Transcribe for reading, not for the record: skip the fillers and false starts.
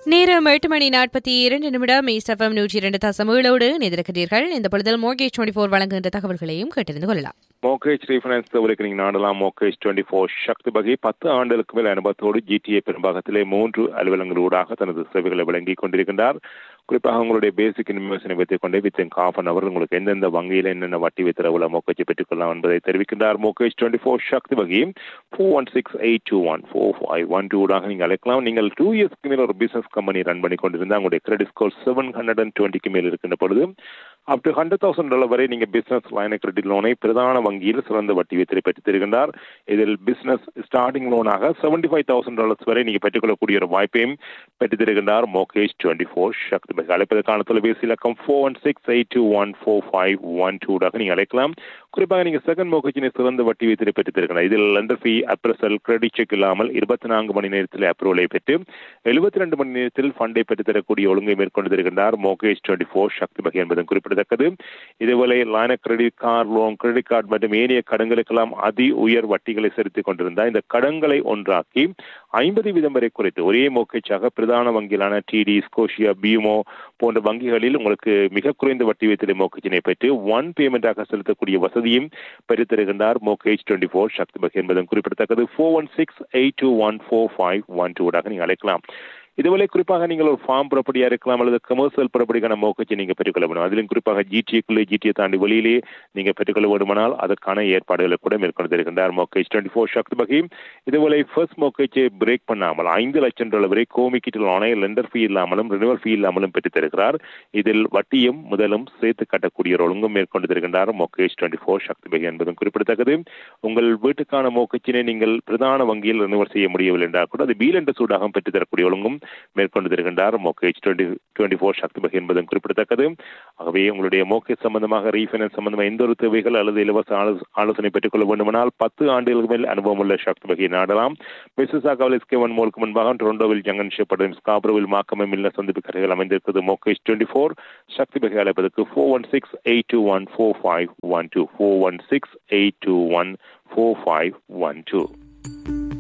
நேரம் 8:42 மீஸ்எஃப்எம் 102.7 எதிர்க்கிறீர்கள். இந்த பொழுதில் மோர்கேஜ் 24 வழங்குகின்ற தகவல்களையும் கேட்டறிந்து கொள்ளலாம். மோர்கேஜ் ரீஃபைனான்ஸ் தவிர்க்க நீங்கள் நாடலாம். மோர்கேஜ் 24 சக்தி வகை 10 ஆண்டுகளுக்கு மேல் அனுபவத்தோடு GTA பெரும்பாகத்திலே 3 அலுவலங்களூடாக தனது சேவைகளை வழங்கிக் கொண்டிருக்கின்றார். குறிப்பாக உங்களுடைய பேசிக் இன்வெஸ்டினை வைத்துக் கொண்டே வித்தின் ஹாஃப் அன் அவர் உங்களுக்கு எந்தெந்த வங்கியில் என்னென்ன வட்டி வித்திரவுல மோர்கேஜை பெற்றுக்கொள்ளலாம் என்பதை தெரிவிக்கின்றார். மோர்கேஜ் 24 சக்தி வகை 4168214512 ஊடாக நீங்கள் அழைக்கலாம். நீங்கள் 2 இயர்ஸ்க்கு மேல் ஒரு பிசினஸ் கம்பெனி ரன் பண்ணி கொண்டிருந்தால் உங்களுடைய கிரெடிட் ஸ்கோர் 720க்கு மேல் இருக்கின்ற பொழுது அப் டு $100,000 வரை நீங்கள் பிசினஸ் லைன் கிரெடிட் லோனை பிரதான வங்கியில் சிறந்த வட்டி வித்திரை பெற்றுத் தருகின்றார். இதில் பிசினஸ் ஸ்டார்டிங் லோனாக $75,000 வரை நீங்கள் பெற்றுக்கொள்ளக்கூடிய ஒரு வாய்ப்பையும் பெற்றுத் தருகின்றார். மோர்கேஜ் 24 சக்தி வகை. அழைப்பதற்கான தொலைபேசி இலக்கம் 4168214512 நீங்கள் அழைக்கலாம். குறிப்பாக நீங்கள் செகண்ட் மோர்கேஜினை சிறந்த வட்டி வித்திரை பெற்றுத் தருகின்றார். இதில் லெண்டர் ஃபீ, அப்ரசல், கிரெடிட் செக் இல்லாமல் 24 மணி நேரத்தில் அப்ரூவலை பெற்று 72 மணி நேரத்தில் ஃபண்டை பெற்றுத் தரக்கூடிய ஒழுங்கை மேற்கொண்டு தருகின்றார். மோர்கேஜ் 24 சக்தி வகை என்பதும் குறிப்பிடத்தக்கது. இதேபோல லைன credit, car loan, credit card மற்றும் ஏனைய கடன்களுக்கெல்லாம் அதி உயர் வட்டிகளை செலுத்திக் கொண்டிருந்தார். இந்த கடன்களை ஒன்றாக்கி 50% வரை குறைத்து ஒரே மோர்கேஜாக பிரதான வங்கிகளான டிடி, ஸ்கோஷியா, பியூமோ போன்ற வங்கிகளில் உங்களுக்கு மிக குறைந்த வட்டி வீதத்திலே மோர்கேஜினை பெற்று ஒன் பேமெண்டாக செலுத்தக்கூடிய வசதியும் பெற்றுத்தருகின்றார். மோர்கேஜ் 24 சக்தி வகை என்பதும் குறிப்பிடத்தக்கது. 4168214512 நீங்கள் அழைக்கலாம். இதுவரை குறிப்பாக நீங்கள் ஒரு ஃபார்ம் ப்ராப்பர்ட்டியா இருக்கலாம் அல்லது கமர்ஷியல் ப்ராப்பர்ட்டிக்கான மோர்கேஜை நீங்க பெற்றுக்கொள்ள வேண்டும். அதிலும் குறிப்பாக ஜிடிஏக்குள்ளே, ஜிடிஏ தாண்டி வெளியிலே நீங்க பெற்றுக்கொள்ள வேண்டுமானால் அதற்கான ஏற்பாடுகளை கூட மேற்கொண்டு இருக்கின்றார். மோர்கேஜ் 24 சக்தி வகை. இதுவரை ஃபர்ஸ்ட் மோர்கேஜை பிரேக் பண்ணாமல் $5 லட்சம் வரை கோமிக்கிட்டு லோனை லெண்டர் ஃபீ இல்லாமலும் ரினிவல் ஃபீ இல்லாமலும் பெற்றுத் தருகிறார். இதில் வட்டியும் முதலும் சேர்த்து கட்டக்கூடிய ஒரு ஒழுங்கும் மேற்கொண்டு இருக்கின்றார். மோர்கேஜ் 24 சக்தி வகை என்பதும் குறிப்பிடத்தக்கது. உங்கள் வீட்டுக்கான மோர்கேஜினை நீங்கள் பிரதான வங்கியில் ரினிவல் செய்ய முடியவில்லை என்றால் கூட அது பீல் என்ற சூடாக பெற்றுத் தரக்கூடிய ஒழுங்கும் மேற்கொண்டு தருகின்றார். மோர்கேஜ் 24 சக்தி வகை என்பதும் குறிப்பிடத்தக்கது. ஆகவே உங்களுடைய மோர்கேஜ் சம்பந்தமாக, ரீஃபைனான்ஸ் சம்பந்தமாக எந்த ஒரு தேவைகள் அல்லது இலவச ஆலோசனை பெற்றுக் கொள்ள வேண்டுமானால் 10 ஆண்டுகளுக்கு மேல் அனுபவம் உள்ள சக்தி வகையை நாடலாம். மிசிசாகாவில் SK1 மோலுக்கு முன்பாக டொரண்டோவில் ஜங்கன் ஷெப்பர்ட், ஸ்காப்ரோவில் மாக்கம் மில்ல சந்திப்பு கரைகள் அமைந்திருக்கிறது. மோர்கேஜ் 24 சக்தி வகை அழைப்பதற்கு 4168214512 4168214512.